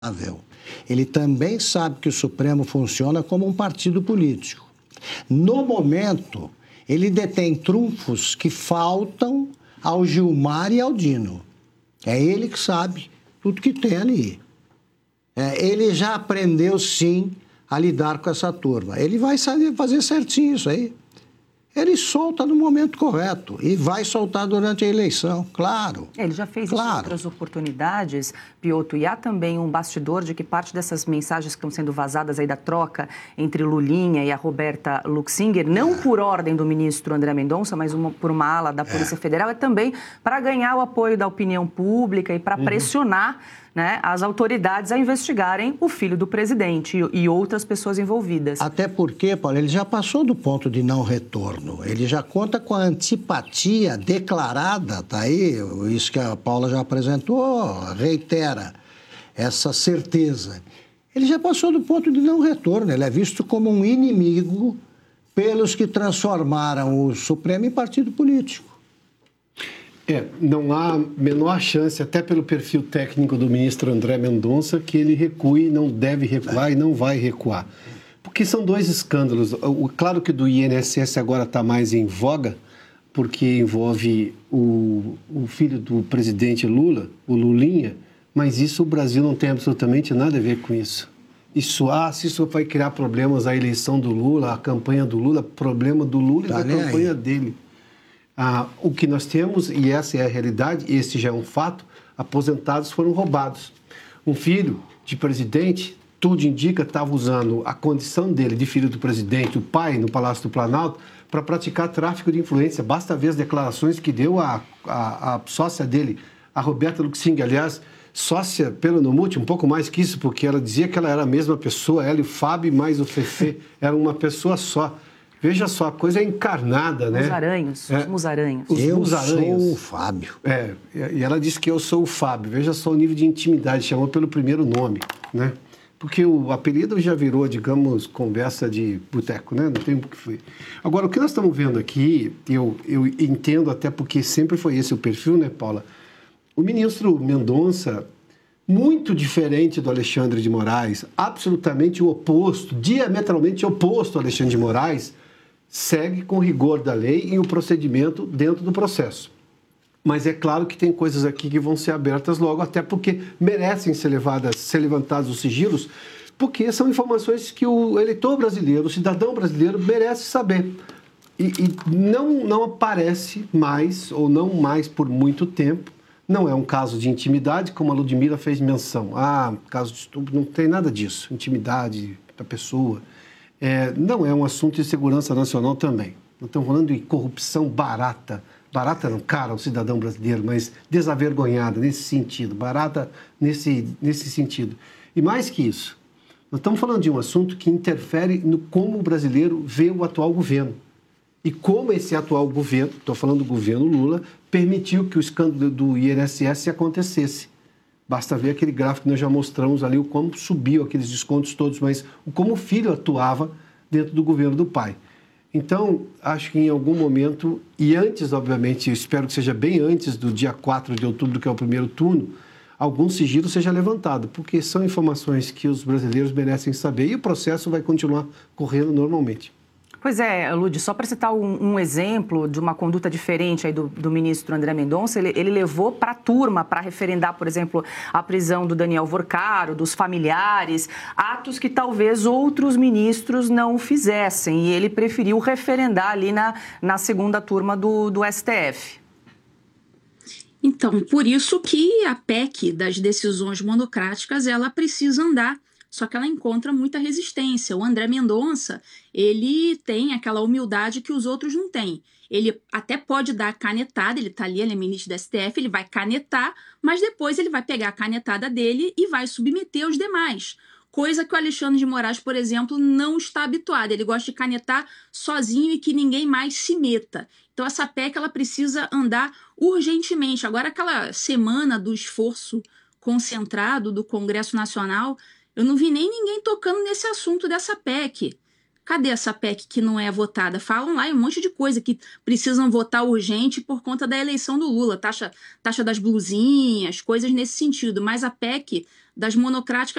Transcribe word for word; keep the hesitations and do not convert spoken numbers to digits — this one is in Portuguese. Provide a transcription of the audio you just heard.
Ele também sabe que o Supremo funciona como um partido político. No momento, ele detém trunfos que faltam ao Gilmar e ao Dino. É ele que sabe tudo que tem ali. É, ele já aprendeu, sim, a lidar com essa turma. Ele vai saber fazer certinho isso aí. Ele solta no momento correto e vai soltar durante a eleição, claro. Ele já fez claro. isso em outras oportunidades, Piotr, e há também um bastidor de que parte dessas mensagens que estão sendo vazadas aí da troca entre Lulinha e a Roberta Luxinger, não é. por ordem do ministro André Mendonça, mas uma, por uma ala da Polícia é. Federal, é também para ganhar o apoio da opinião pública e para uhum. pressionar, né, as autoridades a investigarem o filho do presidente e, e outras pessoas envolvidas. Até porque, Paulo, ele já passou do ponto de não retorno. Ele já conta com a antipatia declarada, tá aí, isso que a Paula já apresentou, reitera essa certeza. Ele já passou do ponto de não retorno, ele é visto como um inimigo pelos que transformaram o Supremo em partido político. É, não há menor chance, até pelo perfil técnico do ministro André Mendonça, que ele recue, não deve recuar é. e não vai recuar. Porque são dois escândalos. O, claro que o do I N S S agora está mais em voga, porque envolve o, o filho do presidente Lula, o Lulinha, mas isso o Brasil não tem absolutamente nada a ver com isso. Isso, ah, se isso vai criar problemas à eleição do Lula, à campanha do Lula, problema do Lula tá e da campanha aí. dele. Ah, o que nós temos, e essa é a realidade, esse já é um fato, aposentados foram roubados. Um filho de presidente, tudo indica, estava usando a condição dele de filho do presidente, o pai, no Palácio do Planalto, para praticar tráfico de influência. Basta ver as declarações que deu a, a, a sócia dele, a Roberta Luxinger, aliás, sócia pelo Nomute, um pouco mais que isso, porque ela dizia que ela era a mesma pessoa, ela e o Fábio mais o Fefe, eram uma pessoa só. Veja só, a coisa é encarnada, né? Musaranhos, é, os musaranhos. Os eu musaranhos. sou o Fábio. É, e ela disse que eu sou o Fábio. Veja só o nível de intimidade, chamou pelo primeiro nome, né? Porque o apelido já virou, digamos, conversa de boteco, né? Não tem o que foi. Agora, o que nós estamos vendo aqui, eu, eu entendo até porque sempre foi esse o perfil, né, Paula? O ministro Mendonça, muito diferente do Alexandre de Moraes, absolutamente o oposto, diametralmente oposto ao Alexandre de Moraes, segue com rigor da lei e o procedimento dentro do processo. Mas é claro que tem coisas aqui que vão ser abertas logo, até porque merecem ser, levadas, ser levantados os sigilos, porque são informações que o eleitor brasileiro, o cidadão brasileiro, merece saber. E, e não, não aparece mais, ou não mais por muito tempo, não é um caso de intimidade, como a Ludmila fez menção. Ah, caso de estupro, não tem nada disso, intimidade da pessoa. É, não é um assunto de segurança nacional também. Não estamos falando de corrupção barata. Barata não, cara, o cidadão brasileiro, mas desavergonhada nesse sentido. Barata nesse, nesse sentido. E mais que isso, nós estamos falando de um assunto que interfere no como o brasileiro vê o atual governo. E como esse atual governo, estou falando do governo Lula, permitiu que o escândalo do I N S S acontecesse. Basta ver aquele gráfico que nós já mostramos ali, o como subiu aqueles descontos todos, mas o como o filho atuava dentro do governo do pai. Então, acho que em algum momento, e antes, obviamente, eu espero que seja bem antes do dia quatro de outubro, que é o primeiro turno, algum sigilo seja levantado, porque são informações que os brasileiros merecem saber e o processo vai continuar correndo normalmente. Pois é, Lud, só para citar um, um exemplo de uma conduta diferente aí do, do ministro André Mendonça, ele, ele levou para a turma para referendar, por exemplo, a prisão do Daniel Vorcaro, dos familiares, atos que talvez outros ministros não fizessem, e ele preferiu referendar ali na, na segunda turma do, do S T F. Então, por isso que a P E C das decisões monocráticas, ela precisa andar. Só que ela encontra muita resistência. O André Mendonça, ele tem aquela humildade que os outros não têm. Ele até pode dar a canetada, ele está ali, ele é ministro da S T F, ele vai canetar, mas depois ele vai pegar a canetada dele e vai submeter aos demais. Coisa que o Alexandre de Moraes, por exemplo, não está habituado. Ele gosta de canetar sozinho e que ninguém mais se meta. Então essa P E C ela precisa andar urgentemente. Agora aquela semana do esforço concentrado do Congresso Nacional, eu não vi nem ninguém tocando nesse assunto dessa P E C. Cadê essa P E C que não é votada? Falam lá um monte de coisa que precisam votar urgente por conta da eleição do Lula. Taxa, taxa das blusinhas, coisas nesse sentido. Mas a P E C das monocráticas